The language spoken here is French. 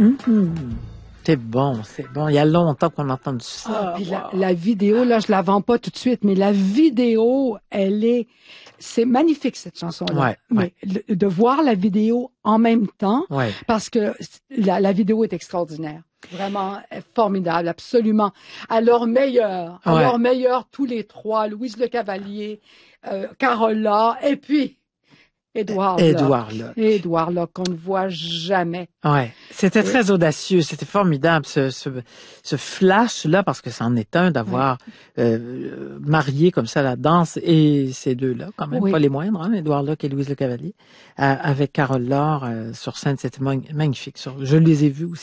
C'est bon, c'est bon. Il y a longtemps qu'on a entendu ça. Puis la vidéo, là, je la vends pas tout de suite, mais la vidéo, c'est magnifique, cette chanson-là. Mais de voir la vidéo en même temps, parce que la vidéo est extraordinaire. Vraiment formidable, absolument. À leur meilleur, tous les trois, Louise Le Cavalier, Carola, et puis Édouard Locke, qu'on ne voit jamais. Ouais, c'était très audacieux, c'était formidable ce flash-là, parce que c'en est un d'avoir marié comme ça la danse et ces deux-là, quand même, pas les moindres, hein, Édouard Locke et Louise Le Cavalier, avec Carole Laure sur scène, c'était magnifique. Je les ai vus aussi.